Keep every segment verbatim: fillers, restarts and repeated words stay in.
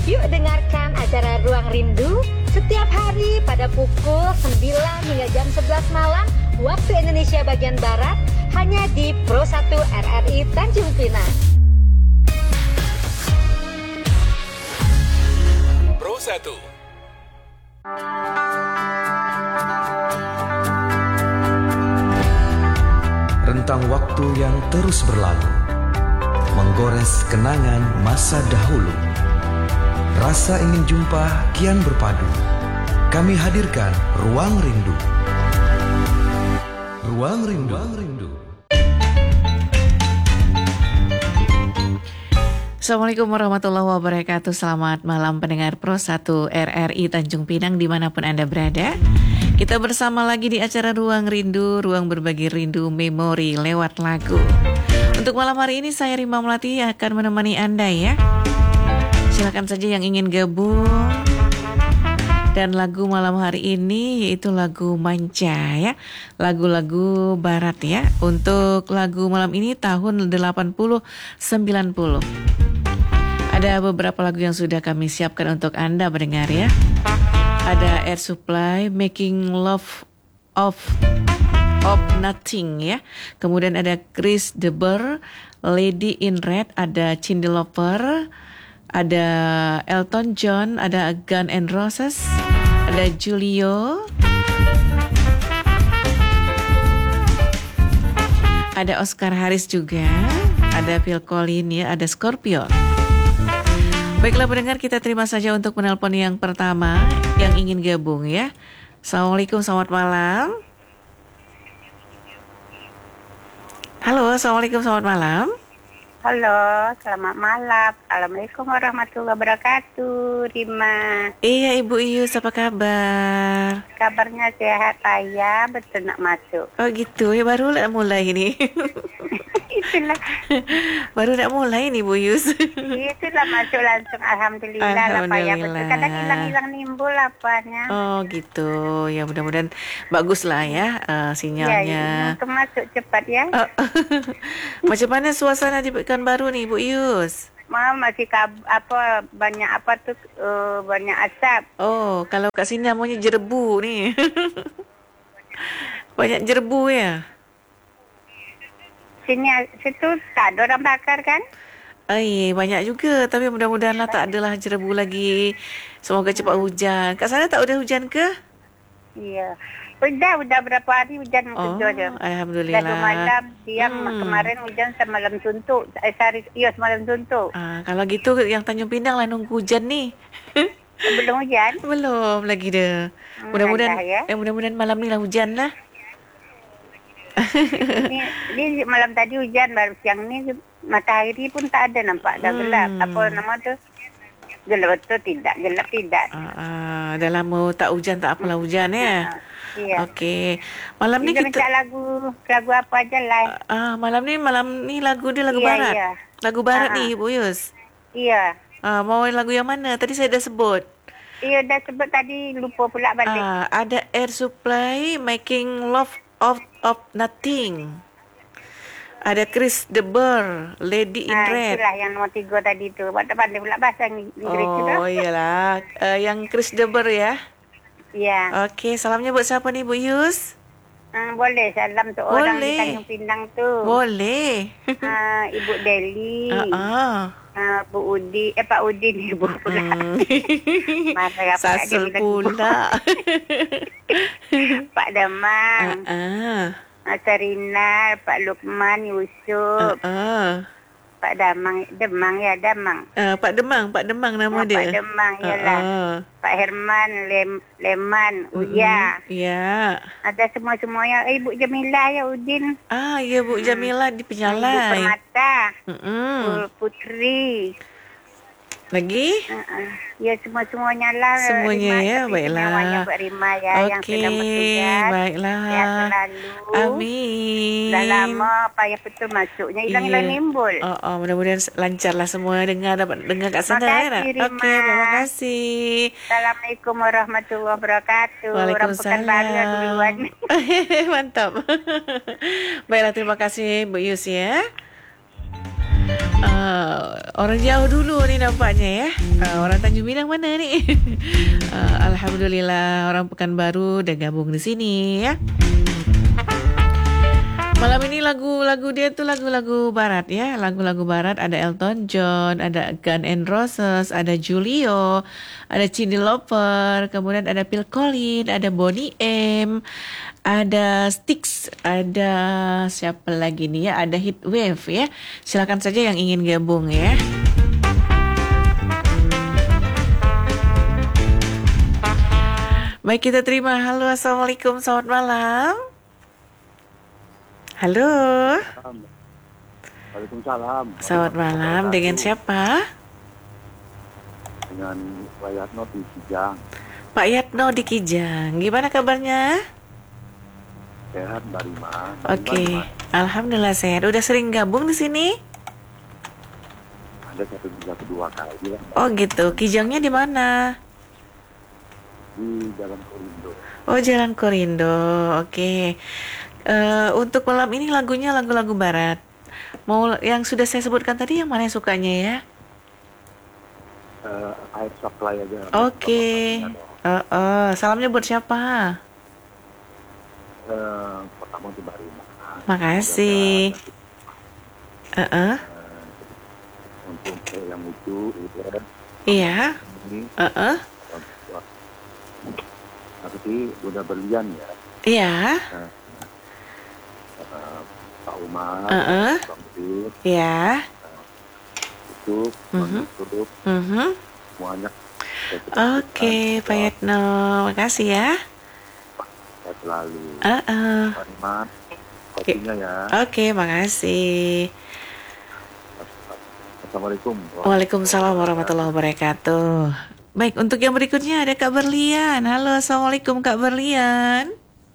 Yuk dengarkan acara Ruang Rindu setiap hari pada pukul sembilan hingga jam sebelas malam waktu Indonesia bagian Barat hanya di Pro satu R R I Tanjung Pinang. Pro satu. Rentang waktu yang terus berlalu, menggores kenangan masa dahulu. Rasa ingin jumpa kian berpadu. Kami hadirkan Ruang Rindu. Ruang Rindu. Ruang Rindu. Assalamualaikum warahmatullahi wabarakatuh. Selamat malam pendengar Pro satu R R I Tanjung Pinang dimanapun Anda berada. Kita bersama lagi di acara Ruang Rindu, ruang berbagi rindu memori lewat lagu. Untuk malam hari ini saya Rima Melati akan menemani Anda ya. Silakan saja yang ingin gabung. Dan lagu malam hari ini yaitu lagu Manca ya. Lagu-lagu barat ya. Untuk lagu malam ini tahun delapan puluh sembilan puluh. Ada beberapa lagu yang sudah kami siapkan untuk Anda mendengar ya. Ada Air Supply, Making Love of of Nothing ya. Kemudian ada Chris de Burgh, Lady in Red, ada Cyndi Lauper, ada Elton John, ada Guns N' Roses, ada Julio, ada Oscar Harris juga, ada Phil Collins ya, ada Scorpion. Baiklah pendengar, kita terima saja untuk penelpon yang pertama yang ingin gabung ya. Assalamualaikum, selamat malam. Halo, assalamualaikum, selamat malam. Halo, selamat malam. Assalamualaikum warahmatullahi wabarakatuh, Rima. Iya, Ibu Iyus, apa kabar? Kabarnya sehat, ayah. Betul nak masuk. Oh gitu, ya baru nak mulai ini. Itulah. Baru nak mulai nih, Bu Iyus. Itulah masuk langsung. Alhamdulillah, Alhamdulillah. lah, payah betul. Kadang hilang-hilang nimbul apanya. Oh gitu, ya mudah-mudahan bagus lah ya uh, sinyalnya. Ya, ya, masuk cepat ya. Oh. Macam mana suasana di Pekanbaru nih, Bu Iyus? Ma masih kab, apa banyak apa tuh uh, banyak asap. Oh, kalau kat sini namanya jerbu nih. Banyak jerbu ya. Sini situ tak ada orang bakar kan? Ay, banyak juga, tapi mudah-mudahan lah tak adalah jerbu lagi. Semoga cepat hujan. Kat sana tak ada hujan ke? Iya. Udah, udah berapa hari hujan Oh, kejua je. alhamdulillah. Dah dua malam, siang Hmm. kemarin hujan semalam suntuk. Eh, sehari, iya semalam suntuk. Ah, kalau gitu yang Tanjung Pinang lah nunggu hujan nih. Belum hujan. Belum lagi dah. Hmm, Mudah-mudahan ada ya. eh, mudah-mudahan malam ni lah hujan lah. Ini, ini malam tadi hujan, baru siang ni matahari pun tak ada nampak. Dah Hmm. gelap. Apa nama tu? Gelap betul tidak, gelap tidak. Ah, ah, dah lama tak hujan, tak apalah hujan ya. Iya. Okey. Malam ni Kita minta kita lagu, lagu apa aja lah. ah malam ni malam ni lagu dia lagu Iya, barat. iya. Lagu barat Ah, ni Bu Yus. Iya. Ah, mau lagu yang mana? Tadi saya dah sebut. Iya, dah sebut tadi, lupa pula balik. Ah, ada Air Supply, Making Love of of Nothing. Ada Chris de Burgh, Lady in Ah, Red. itulah yang nombor tiga tadi tu. Buat tak pandai pula bahasa Inggeris tu. Oh, iyalah. Uh, yang Chris de Burgh ya. Ya. Okey, salamnya buat siapa nih Bu Yus? Hmm, boleh salam tu orang di Boleh. Tanjung Pinang tu. Boleh. Ah, Ibu Deli. Ah, ah. Ah, Bu Udi, eh Pak Udin Ibu pula. Hmm. Mana apa Sasel dia bilang pula. Pak Damang, Ah, ah. ah. Sarina, Pak Lukman, Yusuf, Ah, ah. Pak Damang, Demang ya Damang. Ah, Pak Demang, Pak Demang nama Ah, dia. Pak Demang Ah, yalah. ah. Pak Herman, Lem, Leman, Mm-mm. Uya. Ya. Ada semua-semuanya. Eh, Ibu Jamilah ya Udin. Ah, ya Bu Jamila di Ibu Penyalai. Permata. Mm-mm. Putri. Lagi? Uh-uh. Ya semua-semuanya lah. Semuanya Rima, ya, tapi baiklah. istimewanya Buat Rima ya yang Okey, sedang bertugas. baiklah. Sehat selalu. Amin. Dah lama payah betul masuknya. Hilang-hilang Iya. nimbul. Oh, oh, mudah-mudahan lancar lah semua dengar dapat dengar kat sana Terima ya. kasih, Nak? Okey, Rima. terima kasih. Assalamualaikum warahmatullahi wabarakatuh. Orang Pekanbaru dah duluan. Waalaikumsalam. Mantap. Baiklah, terima kasih Bu Yus ya. Uh, orang jauh dulu nih nampaknya ya. Uh, orang Tanjung Pinang mana nih? uh, Alhamdulillah orang Pekanbaru udah gabung di sini ya. Malam ini lagu-lagu dia tuh lagu-lagu barat ya. Lagu-lagu barat ada Elton John, ada Guns N' Roses, ada Julio, ada Cyndi Lauper, kemudian ada Phil Collins, ada Boney M, ada Styx, ada siapa lagi nih ya? Ada Heatwave ya. Silakan saja yang ingin gabung ya. Baik, kita terima. Halo, assalamualaikum, selamat malam. Halo. Waalaikumsalam. Selamat malam. Dengan siapa? Dengan Pak Yatno di Kijang. Pak Yatno di Kijang. Gimana kabarnya? Sehat, Mbak Rima. Oke. Okay. Alhamdulillah sehat. Udah sering gabung di sini? Ada satu tiga kedua kali. Ya. Oh gitu. Kijangnya di mana? Di Jalan Korindo. Oh, Jalan Korindo. Oke. Okay. Uh, untuk malam ini lagunya lagu-lagu barat. Mau yang sudah saya sebutkan tadi yang mana yang sukanya ya? Uh, air supply aja. Oke. Okay. Uh, uh, salamnya buat siapa? Uh, pertama untuk Mbak Rima. Makasih. Uh, uh. Untuk yang lucu itu kan. Iya. Ini. Uh, uh. Tapi udah berlian ya. Iya. Nah, Uh, Pak Umar, uh-uh. Bang Bid, ya, uh, itu, Bang Yusuf, uh-huh. semuanya. Oke, okay, Pak Yatno, makasih ya. Saya selalu. Uh-uh. Pak Iman, kopinya ya. Oke, okay, makasih. Assalamualaikum. Waalaikumsalam warahmatullahi wabarakatuh. Baik, untuk yang berikutnya ada Kak Berlian. Halo, assalamualaikum Kak Berlian.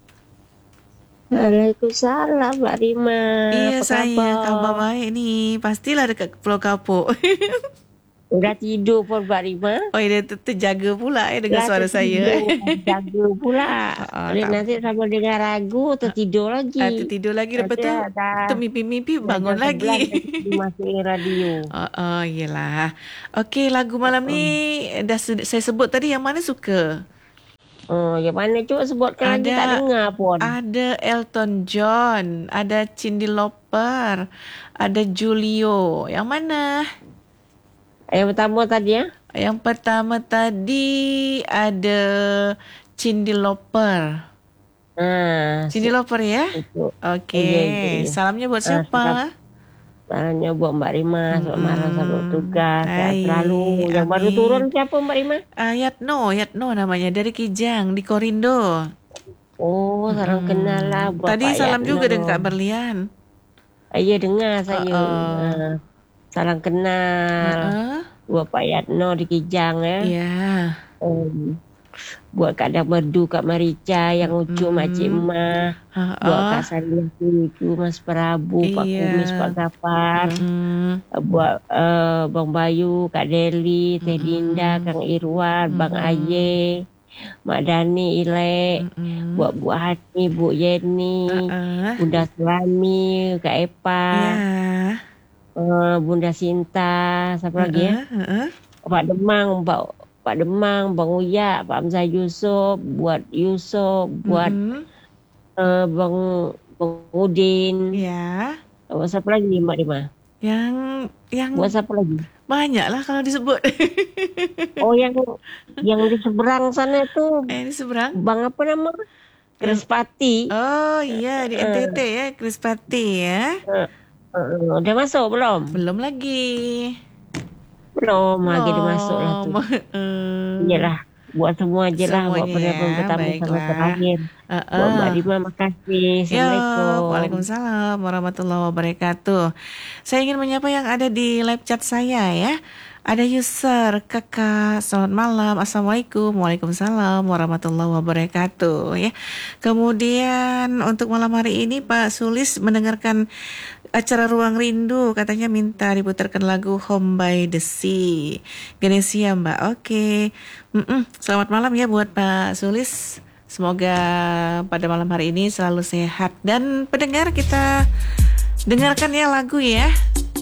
Waalaikumsalam Mbak Rima. Iya apa saya kabar? kabar baik nih. Pastilah dekat Pulau Kapuk. Udah tidur pun Mbak Rima. Oh dia terjaga pula ya dengan Lah, suara saya. Jaga pula. Ah, Kalau tak- nanti sama dengar ragu tertidur lagi. Ah, tertidur lagi lepas tu Ada- ada- termimpi-mimpi bangun Jam sebelas lagi. Dimasukin radio. Oh, oh iyalah. Okey, lagu malam ni dah se- saya sebut tadi yang mana suka? Oh, yang mana cuba sebutkan lagi Ada- tak dengar pun. Ada Elton John, ada Cyndi Lauper, ada Julio. Yang mana? Yang pertama tadi ya. Yang pertama tadi ada Cyndi Lauper. Ha, Cyndi Lauper ya? itu. Okey. Ya, ya, ya. Salamnya buat Ah, siapa? Salahnya buat Mbak Rima, selamat Mm-mm. malam selamat tugas. Sehat Baik, selalu. Yang baru amin. turun siapa Mbak Rima? Uh, Yatno, Yatno namanya dari Kijang di Korindo. Oh, salam kenal lah buat Tadi Pak salam Yatno. juga dengan Kak Berlian. Ah, ya dengar saya. Uh-uh. Ah, salam kenal Uh-uh. buat Pak Yatno di Kijang ya. Ya. Um, buat Kak Damerdu, Kak Marica yang ucu Mm-mm. Makcik Emah. Buat Uh-uh. Kak Salih itu, Mas Prabu, Pak Iya. Kumis, Pak Gafar. Mm-mm. Buat uh, Bang Bayu, Kak Deli, Teh Dinda, Kang Irwan, Bang Aye, Mak Dani, Ilek. Mm-mm. Buat Bu Hani, Bu Yeni, Uh-uh. Bunda Selami, Kak Epa, Ya. uh, Bunda Sinta, siapa lagi ya? Uh-uh. Pak Demang, Pak Pak Demang, Bang Uyak, Pak Hamzah Yusof, buat Yusof, buat Mm-mm. uh, Bang Bang Udin. Ya. Buat siapa lagi Mak Rima? Yang yang Buat siapa lagi? banyak lah kalau disebut. Oh yang yang di seberang sana tuh eh, di seberang. Bang apa nama? Krispati. Oh iya, di N T T ya, Krispati ya. Uh, uh, udah masuk belum? Belum lagi. Belum, lagi dia masuk lah tu. Uh, Iyalah, buat semua je lah. Buat Semuanya penelpon ya, pertama sama baiklah. terakhir. uh-uh. Buat Mbak Rima, makasih. Ya, Assalamualaikum. Waalaikumsalam warahmatullahi wabarakatuh. Saya ingin menyapa yang ada di live chat saya ya. Ada user kakak, selamat malam, assalamualaikum, waalaikumsalam warahmatullahi wabarakatuh ya. Kemudian untuk malam hari ini Pak Sulis mendengarkan acara Ruang Rindu, katanya minta diputarkan lagu Home by the Sea. Genesia Mbak, oke. Mm-mm. Selamat malam ya buat Pak Sulis. Semoga pada malam hari ini selalu sehat. Dan pendengar kita dengarkan ya lagu ya.